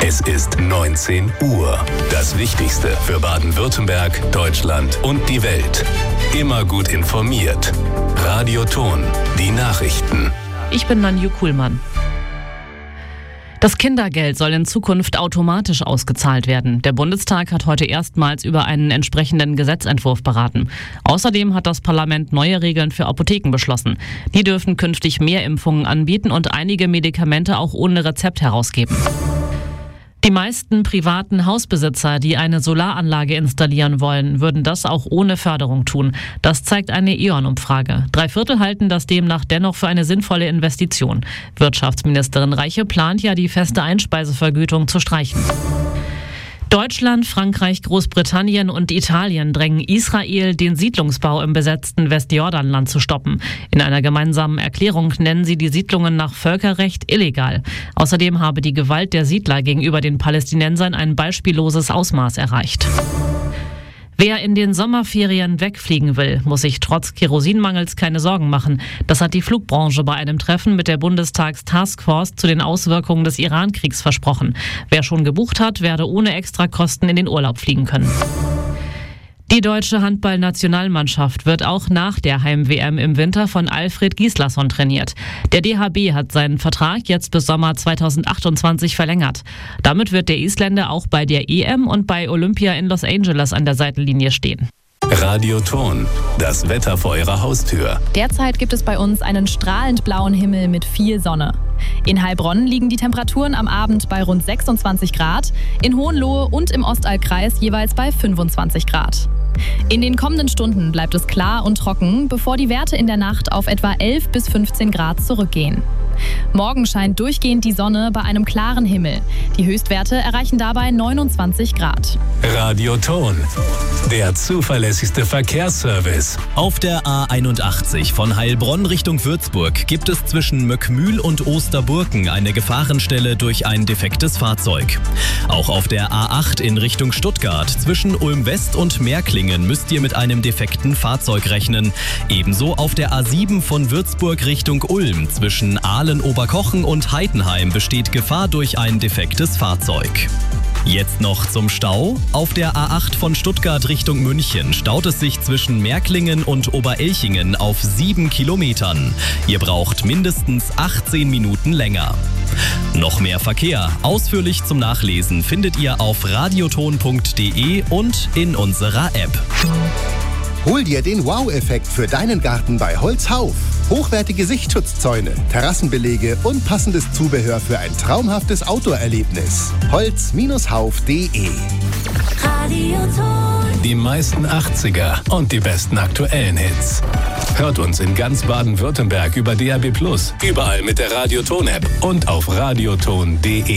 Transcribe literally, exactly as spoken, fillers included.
Es ist neunzehn Uhr. Das Wichtigste für Baden-Württemberg, Deutschland und die Welt. Immer gut informiert. Radioton, die Nachrichten. Ich bin Nanju Kuhlmann. Das Kindergeld soll in Zukunft automatisch ausgezahlt werden. Der Bundestag hat heute erstmals über einen entsprechenden Gesetzentwurf beraten. Außerdem hat das Parlament neue Regeln für Apotheken beschlossen. Die dürfen künftig mehr Impfungen anbieten und einige Medikamente auch ohne Rezept herausgeben. Die meisten privaten Hausbesitzer, die eine Solaranlage installieren wollen, würden das auch ohne Förderung tun. Das zeigt eine E ON-Umfrage. Drei Viertel halten das demnach dennoch für eine sinnvolle Investition. Wirtschaftsministerin Reiche plant ja, die feste Einspeisevergütung zu streichen. Deutschland, Frankreich, Großbritannien und Italien drängen Israel, den Siedlungsbau im besetzten Westjordanland zu stoppen. In einer gemeinsamen Erklärung nennen sie die Siedlungen nach Völkerrecht illegal. Außerdem habe die Gewalt der Siedler gegenüber den Palästinensern ein beispielloses Ausmaß erreicht. Wer in den Sommerferien wegfliegen will, muss sich trotz Kerosinmangels keine Sorgen machen. Das hat die Flugbranche bei einem Treffen mit der Bundestags-Taskforce zu den Auswirkungen des Iran-Kriegs versprochen. Wer schon gebucht hat, werde ohne Extrakosten in den Urlaub fliegen können. Die deutsche Handball-Nationalmannschaft wird auch nach der Heim-W M im Winter von Alfred Gislason trainiert. Der D H B hat seinen Vertrag jetzt bis Sommer zweitausendachtundzwanzig verlängert. Damit wird der Isländer auch bei der E M und bei Olympia in Los Angeles an der Seitenlinie stehen. Radioton, das Wetter vor Ihrer Haustür. Derzeit gibt es bei uns einen strahlend blauen Himmel mit viel Sonne. In Heilbronn liegen die Temperaturen am Abend bei rund sechsundzwanzig Grad, in Hohenlohe und im Ostallkreis jeweils bei fünfundzwanzig Grad. In den kommenden Stunden bleibt es klar und trocken, bevor die Werte in der Nacht auf etwa elf bis fünfzehn Grad zurückgehen. Morgen scheint durchgehend die Sonne bei einem klaren Himmel. Die Höchstwerte erreichen dabei neunundzwanzig Grad. Radioton, der zuverlässigste Verkehrsservice. Auf der A einundachtzig von Heilbronn Richtung Würzburg gibt es zwischen Möckmühl und Osterburken eine Gefahrenstelle durch ein defektes Fahrzeug. Auch auf der A acht in Richtung Stuttgart zwischen Ulm West und Meerklingen müsst ihr mit einem defekten Fahrzeug rechnen. Ebenso auf der A sieben von Würzburg Richtung Ulm zwischen Aalen-Oberkochen und Heidenheim besteht Gefahr durch ein defektes Fahrzeug. Jetzt noch zum Stau. Auf der A acht von Stuttgart Richtung München staut es sich zwischen Meerklingen und Oberelchingen auf sieben Kilometern. Ihr braucht mindestens achtzehn Minuten länger. Noch mehr Verkehr, ausführlich zum Nachlesen, findet ihr auf radioton punkt de und in unserer App. Hol dir den Wow-Effekt für deinen Garten bei Holzhauf. Hochwertige Sichtschutzzäune, Terrassenbelege und passendes Zubehör für ein traumhaftes Outdoor-Erlebnis. holz Hauf punkt de. Die meisten achtziger und die besten aktuellen Hits. Hört uns in ganz Baden-Württemberg über D A B plus, überall mit der Radioton-App und auf radioton punkt de.